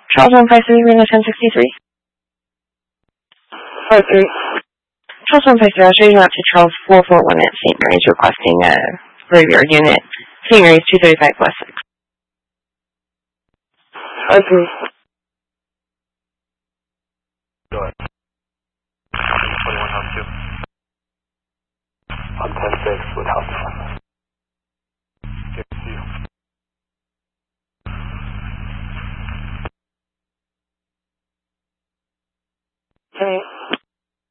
Charles 153, Reno 1063. 53. Charles 153, I'll show you out to Charles 441 at St. Mary's requesting a graveyard unit. St. Mary's 235 West 6. 53. Go ahead.